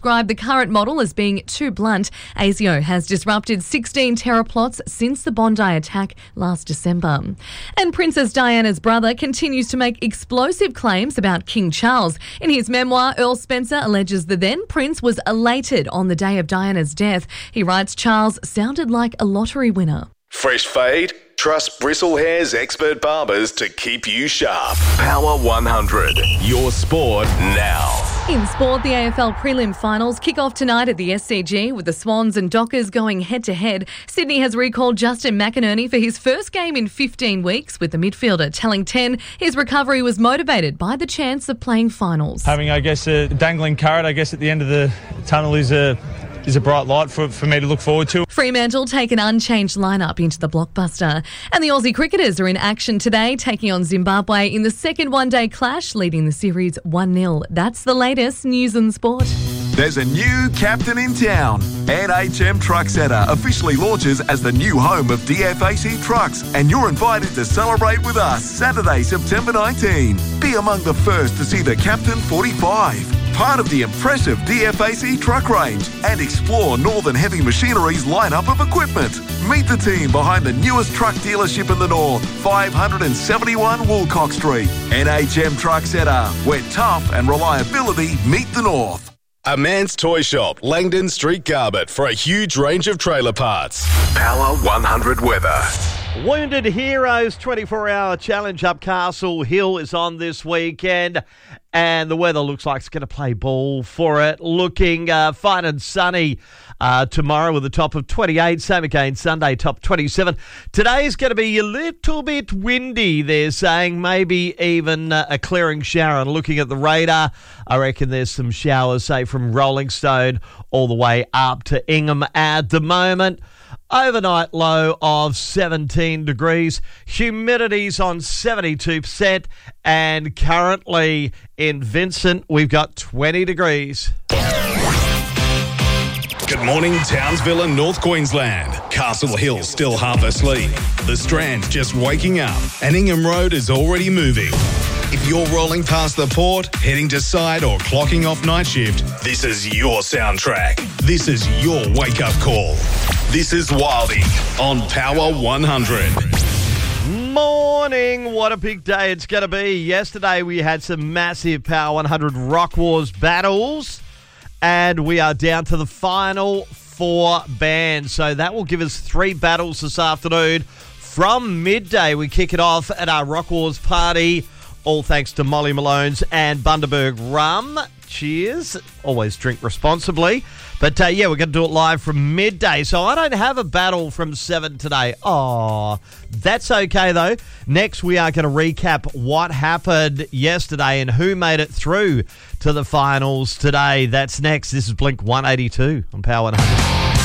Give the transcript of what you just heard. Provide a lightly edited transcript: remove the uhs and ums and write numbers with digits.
described the current model as being too blunt. ASIO has disrupted 16 terraplots since the Bondi attack last December. And Princess Diana's brother continues to make explosive claims about King Charles. In his memoir, Earl Spencer alleges the then prince was elated on the day of Diana's death. He writes Charles sounded like a lottery winner. Fresh fade? Trust Bristle Hair's expert barbers to keep you sharp. Power 100. Your sport now. In sport, the AFL prelim finals kick off tonight at the SCG with the Swans and Dockers going head-to-head. Sydney has recalled Justin McInerney for his first game in 15 weeks, with the midfielder telling 10 his recovery was motivated by the chance of playing finals. Having, a dangling carrot, at the end of the tunnel is a bright light for me to look forward to. Fremantle take an unchanged lineup into the blockbuster. And the Aussie cricketers are in action today, taking on Zimbabwe in the second one-day clash, leading the series 1-0. That's the latest news and sport. There's a new captain in town. NHM Truck Centre officially launches as the new home of DFAC trucks, and you're invited to celebrate with us Saturday, September 19. Be among the first to see the Captain 45, part of the impressive DFAC truck range, and explore Northern Heavy Machinery's lineup of equipment. Meet the team behind the newest truck dealership in the north, 571 Woolcock Street. NHM Truck Centre, where tough and reliability meet the north. A Man's Toy Shop, Langdon Street, Garbett, for a huge range of trailer parts. Power 100 weather. Wounded Heroes 24-hour challenge up Castle Hill is on this weekend, and the weather looks like it's going to play ball for it. Looking fine and sunny tomorrow with a top of 28. Same again Sunday, top 27. Today's going to be a little bit windy, they're saying. Maybe even a clearing shower. And looking at the radar, I reckon there's some showers, say, from Rolling Stone all the way up to Ingham at the moment. Overnight low of 17 degrees. Humidity's on 72%. And currently in Vincent, we've got 20 degrees. Good morning, Townsville and North Queensland. Castle Hill still half asleep. The Strand's just waking up, and Ingham Road is already moving. If you're rolling past the port, heading to site, or clocking off night shift, this is your soundtrack. This is your wake-up call. This is Wilding on Power 100. Morning. What a big day it's going to be. Yesterday we had some massive Power 100 Rock Wars battles, and we are down to the final 4 bands. So that will give us 3 battles this afternoon. From midday, we kick it off at our Rock Wars party, all thanks to Molly Malone's and Bundaberg Rum. Cheers. Always drink responsibly. But, we're going to do it live from midday. So I don't have a battle from 7 today. Oh, that's okay, though. Next, we are going to recap what happened yesterday and who made it through to the finals today. That's next. This is Blink 182 on Power 100.